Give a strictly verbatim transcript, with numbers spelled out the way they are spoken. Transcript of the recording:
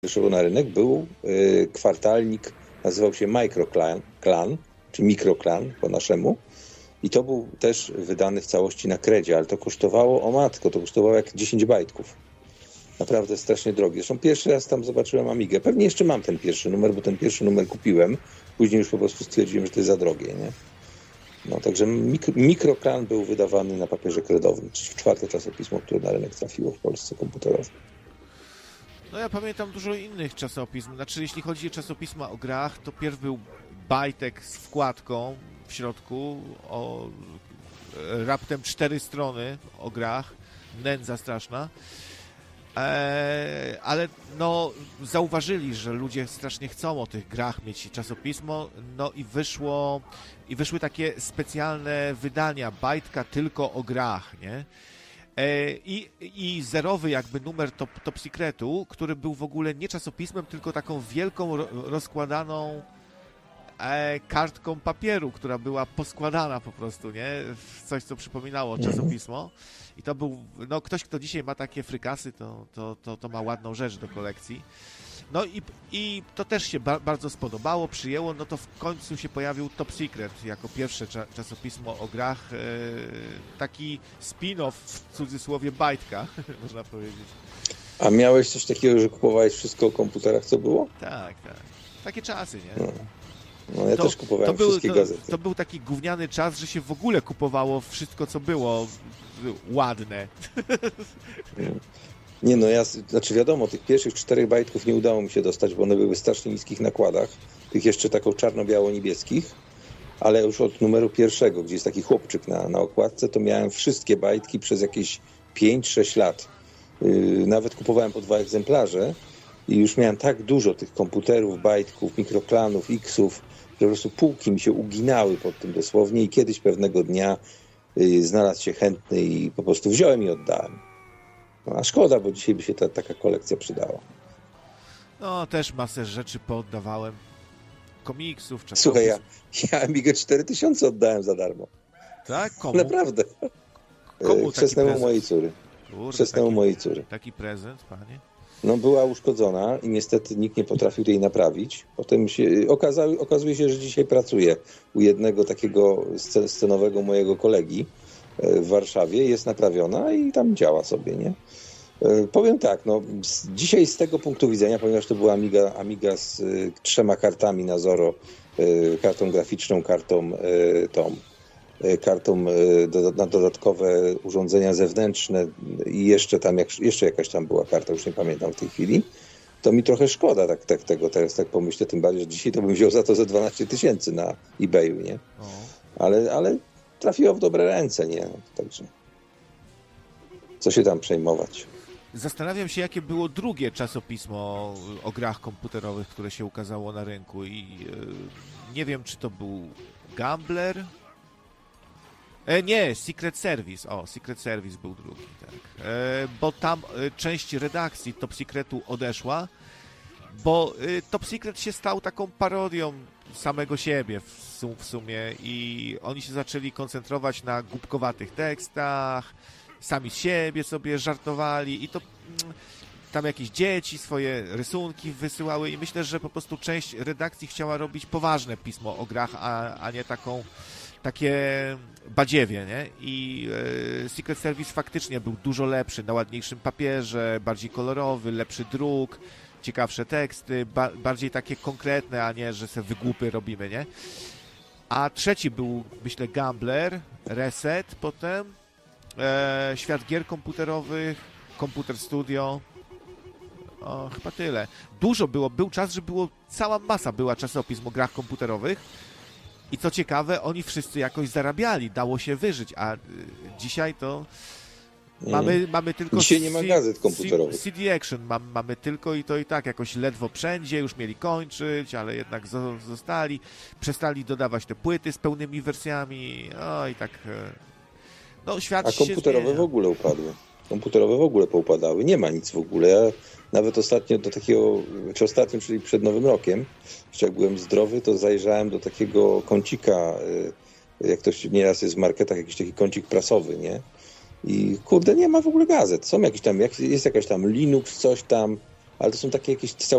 wyszło na rynek, był y, kwartalnik, nazywał się Microclan, Clan, czy Microclan po naszemu. I to był też wydany w całości na kredzie, ale to kosztowało, o matko, to kosztowało jak dziesięć bajtków. Naprawdę strasznie drogie. Zresztą pierwszy raz tam zobaczyłem Amigę. Pewnie jeszcze mam ten pierwszy numer, bo ten pierwszy numer kupiłem. Później już po prostu stwierdziłem, że to jest za drogie, nie? No, także mik- Microclan był wydawany na papierze kredowym. Czwarte czasopismo, które na rynek trafiło w Polsce komputerowe. No ja pamiętam dużo innych czasopism. Znaczy, jeśli chodzi o czasopisma o grach, to pierw był bajtek z wkładką w środku o raptem cztery strony o grach. Nędza straszna. Eee, ale no zauważyli, że ludzie strasznie chcą o tych grach mieć czasopismo, no i wyszło i wyszły takie specjalne wydania, bajtka tylko o grach, nie? Eee, i, i zerowy jakby numer Top, Top Secretu, który był w ogóle nie czasopismem, tylko taką wielką ro, rozkładaną e, kartką papieru, która była poskładana po prostu, nie? W coś, co przypominało czasopismo. I to był, no ktoś, kto dzisiaj ma takie frykasy, to, to, to, to ma ładną rzecz do kolekcji. No i, i to też się ba- bardzo spodobało, przyjęło, no to w końcu się pojawił Top Secret jako pierwsze cza- czasopismo o grach, e, taki spin-off w cudzysłowie bajtka, można powiedzieć. A miałeś coś takiego, że kupowałeś wszystko o komputerach, co było? Tak, tak. Takie czasy, nie? No. No ja to, też kupowałem to był, wszystkie to, gazety. To był taki gówniany czas, że się w ogóle kupowało wszystko, co było ładne. Nie no, ja, znaczy wiadomo, tych pierwszych czterech bajtków nie udało mi się dostać, bo one były w strasznie niskich nakładach, tych jeszcze taką czarno-biało-niebieskich, ale już od numeru pierwszego, gdzie jest taki chłopczyk na, na okładce, to miałem wszystkie bajtki przez jakieś pięć sześć lat. Yy, nawet kupowałem po dwa egzemplarze i już miałem tak dużo tych komputerów, bajtków, mikroklanów, X-ów, że po prostu półki mi się uginały pod tym dosłownie i kiedyś pewnego dnia yy, znalazł się chętny i po prostu wziąłem i oddałem. No, a szkoda, bo dzisiaj by się ta, taka kolekcja przydała. No, też masę rzeczy pooddawałem. Komiksów, czasopism. Słuchaj, ja, ja Amigę cztery tysiące oddałem za darmo. Tak? Komu? Naprawdę. Komu Chrzestnemu mojej córy. Chrzestnemu mojej córy. Taki prezent, panie? No, była uszkodzona i niestety nikt nie potrafił jej naprawić. Potem się okazało, okazuje się, że dzisiaj pracuję u jednego takiego scenowego mojego kolegi w Warszawie. Jest naprawiona i tam działa sobie, nie? Powiem tak, no dzisiaj z tego punktu widzenia, ponieważ to była Amiga, Amiga z y, trzema kartami na Zoro, y, kartą graficzną, kartą y, tą, y, kartą y, do, na dodatkowe urządzenia zewnętrzne i jeszcze tam, jak, jeszcze jakaś tam była karta, już nie pamiętam w tej chwili, to mi trochę szkoda tak, tak, tego, teraz tak pomyślę, tym bardziej, że dzisiaj to bym wziął za to ze dwanaście tysięcy na eBayu, nie? Ale, ale trafiło w dobre ręce, nie? Także co się tam przejmować. Zastanawiam się, jakie było drugie czasopismo o grach komputerowych, które się ukazało na rynku i e, nie wiem, czy to był Gambler? E, nie, Secret Service. O, Secret Service był drugi, tak. E, bo tam e, część redakcji Top Secretu odeszła, bo e, Top Secret się stał taką parodią samego siebie w, sum, w sumie i oni się zaczęli koncentrować na głupkowatych tekstach, sami z siebie sobie żartowali i to mm, tam jakieś dzieci swoje rysunki wysyłały i myślę, że po prostu część redakcji chciała robić poważne pismo o grach, a, a nie taką takie badziewie, nie? I e, Secret Service faktycznie był dużo lepszy, na ładniejszym papierze, bardziej kolorowy, lepszy druk, ciekawsze teksty, ba- bardziej takie konkretne, a nie, że sobie wygłupy robimy, nie? A trzeci był, myślę, Gambler, Reset potem, E, świat gier komputerowych, Computer Studio. O, chyba tyle. Dużo było, był czas, że było, cała masa była czasopism o grach komputerowych i co ciekawe, oni wszyscy jakoś zarabiali, dało się wyżyć, a y, dzisiaj to mm. mamy, mamy tylko... Dzisiaj nie ma gazet komputerowych. C D Action mam, mamy tylko i to i tak jakoś ledwo wszędzie, już mieli kończyć, ale jednak zo- zostali, przestali dodawać te płyty z pełnymi wersjami, o i tak... No, świat A komputerowe się w ogóle upadły. Komputerowe w ogóle poupadały. Nie ma nic w ogóle. Ja nawet ostatnio do takiego, czy ostatnio, czyli przed Nowym Rokiem, jeszcze jak byłem zdrowy, to zajrzałem do takiego kącika, jak to nieraz jest w marketach, jakiś taki kącik prasowy, nie? I kurde, nie ma w ogóle gazet. Są jakieś tam, jest jakaś tam Linux, coś tam, ale to są takie jakieś